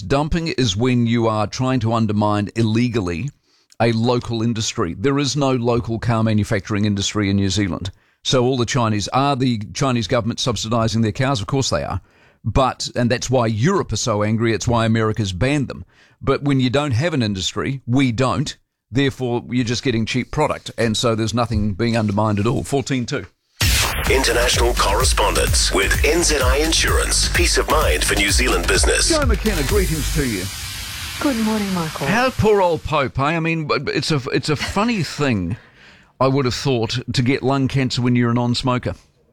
dumping is when you are trying to undermine illegally a local industry. There is no local car manufacturing industry in New Zealand. So all the Chinese, are the Chinese government subsidising their cars? Of course they are. And that's why Europe is so angry. It's why America's banned them. But when you don't have an industry, we don't. Therefore, you're just getting cheap product. And so there's nothing being undermined at all. 14.2. International correspondence with NZI Insurance. Peace of mind for New Zealand business. Joe McKenna, greetings to you. Good morning, Michael. How poor old Pope, eh? I mean, it's a funny thing, I would have thought, to get lung cancer when you're a non-smoker.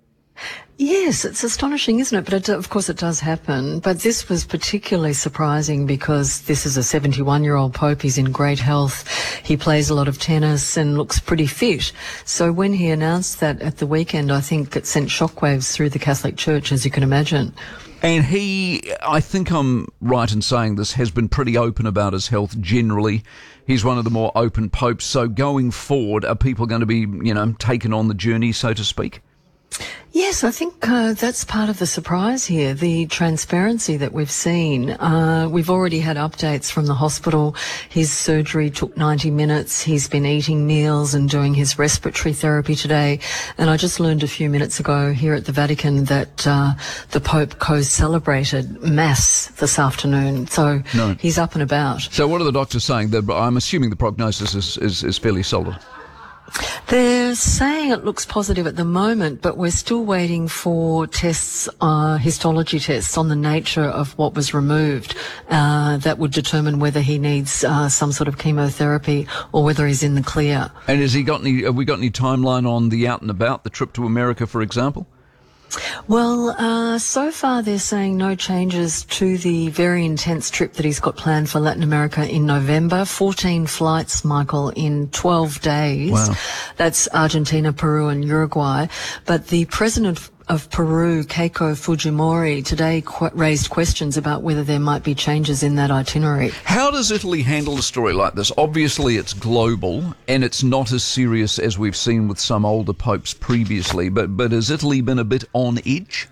Yes, it's astonishing, isn't it? But of course it does happen. But this was particularly surprising because this is a 71-year-old Pope. He's in great health. He plays a lot of tennis and looks pretty fit. So when he announced that at the weekend, I think it sent shockwaves through the Catholic Church, as you can imagine. And he, I think I'm right in saying this, has been pretty open about his health generally. He's one of the more open popes. So going forward, are people going to be, taken on the journey, so to speak? Yes, I think that's part of the surprise here, the transparency that we've seen. We've already had updates from the hospital. His surgery took 90 minutes. He's been eating meals and doing his respiratory therapy today. And I just learned a few minutes ago here at the Vatican that the Pope co-celebrated Mass this afternoon. So He's up and about. So what are the doctors saying? I'm assuming the prognosis is fairly solid. They're saying it looks positive at the moment, but we're still waiting for tests, histology tests on the nature of what was removed, that would determine whether he needs some sort of chemotherapy or whether he's in the clear. And have we got any timeline on the out and about, the trip to America, for example? Well, so far they're saying no changes to the very intense trip that he's got planned for Latin America in November. 14 flights, Michael, in 12 days. Wow. That's Argentina, Peru and Uruguay. But the president of Peru, Keiko Fujimori, today raised questions about whether there might be changes in that itinerary. How does Italy handle a story like this? Obviously, it's global, and it's not as serious as we've seen with some older popes previously, but has Italy been a bit on edge?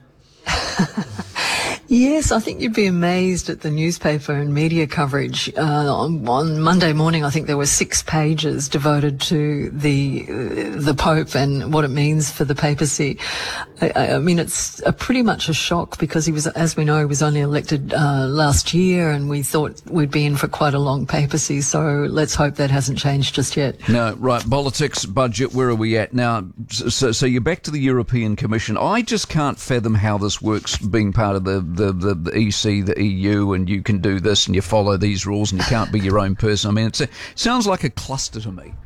Yes, I think you'd be amazed at the newspaper and media coverage. On Monday morning, I think there were 6 pages devoted to the Pope and what it means for the papacy. I mean, it's pretty much a shock because he was, as we know, he was only elected last year, and we thought we'd be in for quite a long papacy. So let's hope that hasn't changed just yet. No, right. Politics, budget, where are we at now? So you're back to the European Commission. I just can't fathom how this works, being part of the EC, the EU, and you can do this and you follow these rules and you can't be your own person. I mean, it sounds like a cluster to me.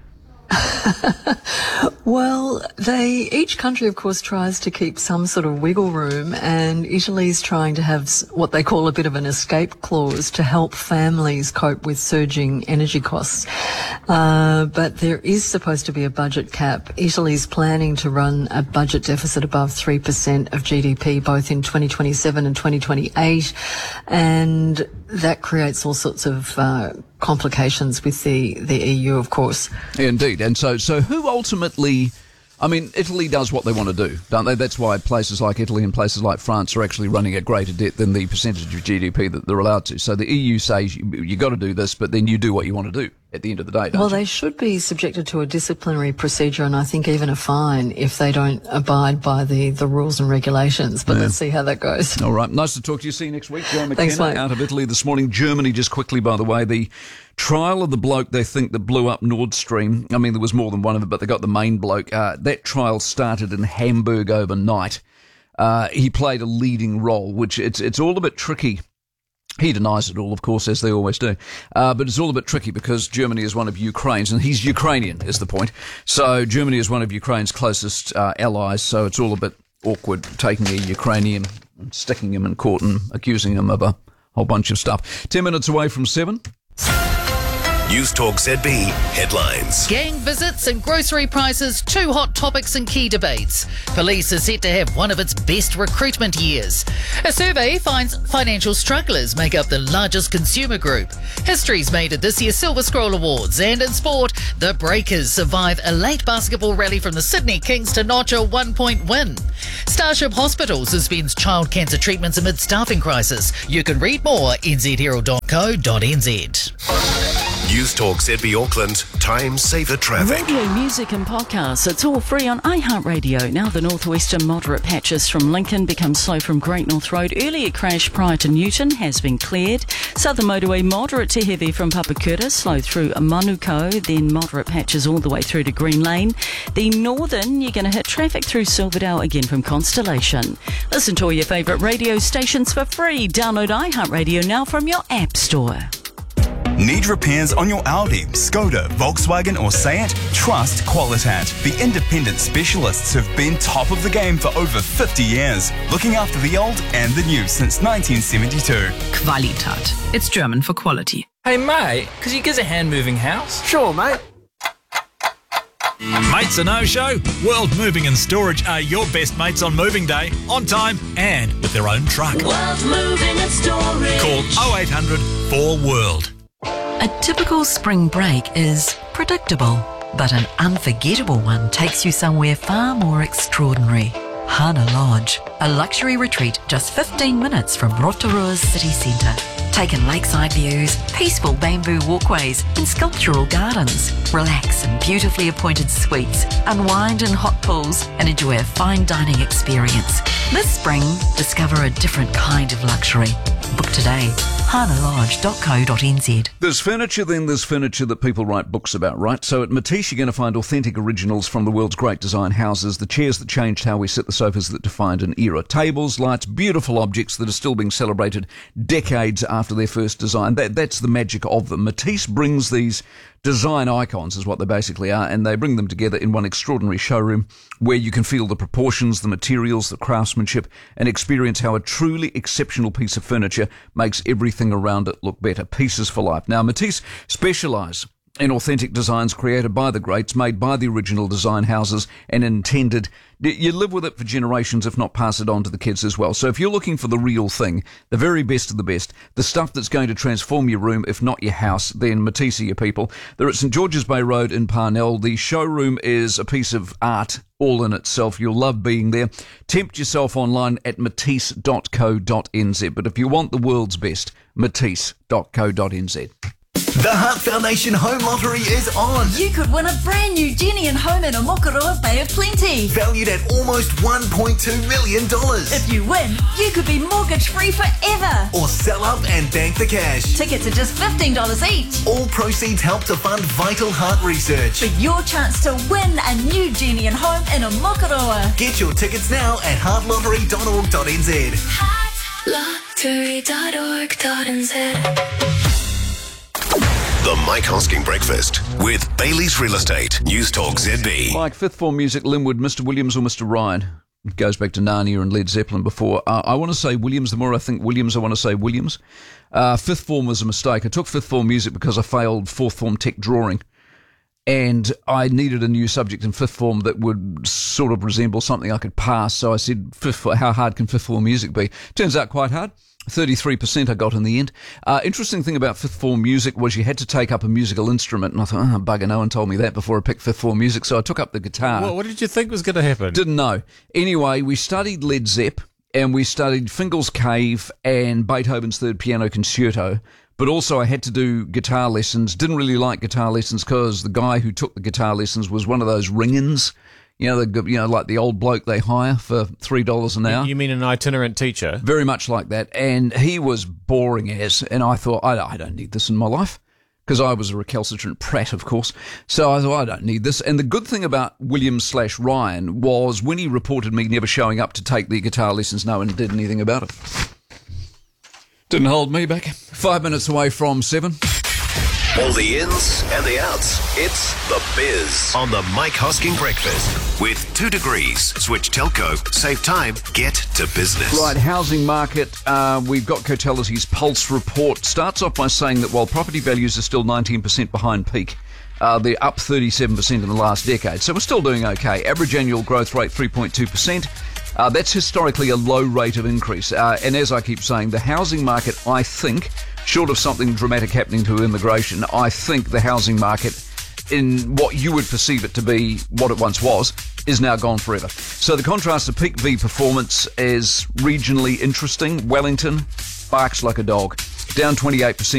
Well, each country, of course, tries to keep some sort of wiggle room, and Italy's trying to have what they call a bit of an escape clause to help families cope with surging energy costs. But there is supposed to be a budget cap. Italy's planning to run a budget deficit above 3% of GDP, both in 2027 and 2028, and that creates all sorts of complications with the EU, of course. Indeed. And so who ultimately, I mean, Italy does what they want to do, don't they? That's why places like Italy and places like France are actually running at greater debt than the percentage of GDP that they're allowed to. So the EU says you got to do this, but then you do what you want to do at the end of the day, don't you? Well, they should be subjected to a disciplinary procedure and I think even a fine if they don't abide by the rules and regulations. But let's see how that goes. All right. Nice to talk to you. See you next week. Joe McKenna. Thanks, mate. Out of Italy this morning. Germany, just quickly, by the way, the trial of the bloke they think that blew up Nord Stream. I mean, there was more than one of them, but they got the main bloke. That trial started in Hamburg overnight. He played a leading role, which it's all a bit tricky. He denies it all, of course, as they always do. But it's all a bit tricky because Germany is one of Ukraine's, and he's Ukrainian, is the point. So Germany is one of Ukraine's closest allies, so it's all a bit awkward taking a Ukrainian and sticking him in court and accusing him of a whole bunch of stuff. 10 minutes away from 7. News Talk ZB headlines. Gang visits and grocery prices, two hot topics and key debates. Police are set to have one of its best recruitment years. A survey finds financial strugglers make up the largest consumer group. History's made at this year's Silver Scroll Awards. And in sport, the Breakers survive a late basketball rally from the Sydney Kings to notch a 1-point win. Starship Hospital suspends child cancer treatments amid staffing crisis. You can read more at nzherald.co.nz. News Talk ZB Auckland, time saver traffic. Radio, music and podcasts, it's all free on iHeartRadio. Now the northwestern moderate patches from Lincoln become slow from Great North Road. Earlier crash prior to Newton has been cleared. Southern motorway moderate to heavy from Papakura, slow through Manuko, then moderate patches all the way through to Green Lane. The northern, you're going to hit traffic through Silverdale again from Constellation. Listen to all your favourite radio stations for free. Download iHeartRadio now from your app store. Need repairs on your Audi, Skoda, Volkswagen or Seat? Trust Qualitat, the independent specialists who've been top of the game for over 50 years, looking after the old and the new since 1972. Qualitat. It's German for quality. Hey mate, could you give us a hand moving house? Sure, mate. Mates a no-show? World Moving and Storage are your best mates on moving day, on time and with their own truck. World Moving and Storage. Call 0800 4WORLD. A typical spring break is predictable, but an unforgettable one takes you somewhere far more extraordinary. Hana Lodge, a luxury retreat just 15 minutes from Rotorua's city centre. Take in lakeside views, peaceful bamboo walkways and sculptural gardens. Relax in beautifully appointed suites, unwind in hot pools and enjoy a fine dining experience. This spring, discover a different kind of luxury. Book today. hanalodge.co.nz. There's furniture, then there's furniture that people write books about, right? So at Matisse, you're going to find authentic originals from the world's great design houses, the chairs that changed how we sit, the sofas that defined an era, tables, lights, beautiful objects that are still being celebrated decades after their first design. That's the magic of them. Matisse brings these design icons, is what they basically are, and they bring them together in one extraordinary showroom where you can feel the proportions, the materials, the craftsmanship, and experience how a truly exceptional piece of furniture makes everything around it look better. Pieces for life. Now, Matisse specialise in authentic designs created by the greats, made by the original design houses, and intended. You live with it for generations, if not pass it on to the kids as well. So if you're looking for the real thing, the very best of the best, the stuff that's going to transform your room, if not your house, then Matisse are your people. They're at St George's Bay Road in Parnell. The showroom is a piece of art all in itself. You'll love being there. Tempt yourself online at matisse.co.nz. But if you want the world's best, matisse.co.nz. The Heart Foundation Home Lottery is on. You could win a brand new Genian home in Omokoroa Bay of Plenty. Valued at almost $1.2 million. If you win, you could be mortgage-free forever. Or sell up and bank the cash. Tickets are just $15 each. All proceeds help to fund vital heart research. For your chance to win a new Genian home in Omokoroa. Get your tickets now at heartlottery.org.nz. Heartlottery.org.nz. The Mike Hosking Breakfast with Bailey's Real Estate. News Talk ZB. Like fifth form music, Linwood, Mr. Williams or Mr. Ryan? It goes back to Narnia and Led Zeppelin before. I want to say Williams. The more I think Williams, I want to say Williams. Fifth form was a mistake. I took fifth form music because I failed fourth form tech drawing. And I needed a new subject in fifth form that would sort of resemble something I could pass. So I said, how hard can fifth form music be? Turns out quite hard. 33% I got in the end. Interesting thing about fifth form music was you had to take up a musical instrument, and I thought, bugger, no one told me that before I picked fifth form music, so I took up the guitar. Well, what did you think was going to happen? Didn't know. Anyway, we studied Led Zepp, and we studied Fingal's Cave and Beethoven's Third Piano Concerto, but also I had to do guitar lessons. Didn't really like guitar lessons because the guy who took the guitar lessons was one of those ring-ins. Like the old bloke they hire for $3 an hour. You mean an itinerant teacher? Very much like that. And he was boring as, and I thought, I don't need this in my life. Because I was a recalcitrant prat, of course. So I thought, I don't need this. And the good thing about Williams/Ryan was when he reported me never showing up to take the guitar lessons, no one did anything about it. Didn't hold me back. 5 minutes away from 7. All the ins and the outs. It's The Biz on the Mike Hosking Breakfast. With 2 degrees, switch telco, save time, get to business. Right, housing market. We've got Cotality's Pulse report. Starts off by saying that while property values are still 19% behind peak, they're up 37% in the last decade. So we're still doing okay. Average annual growth rate 3.2%. That's historically a low rate of increase. And as I keep saying, the housing market, I think, short of something dramatic happening to immigration, I think the housing market, in what you would perceive it to be what it once was, is now gone forever. So the contrast to peak V performance is regionally interesting. Wellington barks like a dog, down 28%.